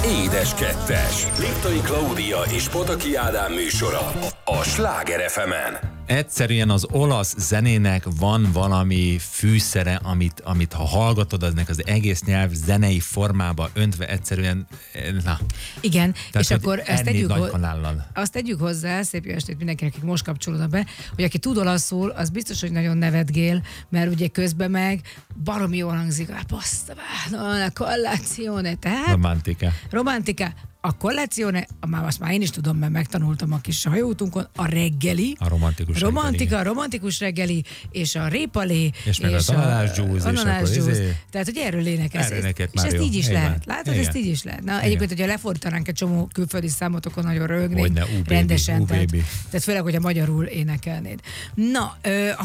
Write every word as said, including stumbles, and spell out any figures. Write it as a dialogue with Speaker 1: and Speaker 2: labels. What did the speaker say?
Speaker 1: Édes Kettes. Liptai Klaudia és Pataki Ádám műsora a Sláger ef emen.
Speaker 2: Egyszerűen az olasz zenének van valami fűszere, amit, amit ha hallgatod, aznak az egész nyelv zenei formába öntve egyszerűen, na.
Speaker 3: Igen,
Speaker 2: Tehát,
Speaker 3: és akkor ezt tegyük,
Speaker 2: ho-
Speaker 3: azt tegyük hozzá, szép jó estét mindenkinek, akik most kapcsolódnak be, hogy aki tud olaszul, az biztos, hogy nagyon nevetgél, mert ugye közben meg baromi jól hangzik, a pasta, a collezione, tehát
Speaker 2: Romantika.
Speaker 3: romantika, a collezione, már azt már én is tudom, mert megtanultam a kis hajóutunkon, a reggeli,
Speaker 2: A romantikus
Speaker 3: romantika,
Speaker 2: reggeli.
Speaker 3: a romantikus reggeli, és a répalé,
Speaker 2: És meg az ananásdzsúz, és akkor izé-
Speaker 3: tehát, hogy erről énekelsz.
Speaker 2: Erről
Speaker 3: És
Speaker 2: énekelt
Speaker 3: és ezt
Speaker 2: Mário.
Speaker 3: így is
Speaker 2: Igen.
Speaker 3: lehet. Látod,
Speaker 2: Igen.
Speaker 3: ezt így is lehet. Na, egyébként, hogyha lefordítanánk egy csomó külföldi számot, akkor nagyon röhögnék.
Speaker 2: Hogyne, ú, baby,
Speaker 3: Rendesen.
Speaker 2: ú,
Speaker 3: Tehát,
Speaker 2: baby.
Speaker 3: tehát főleg, hogyha magyarul énekelnéd. Na, ö,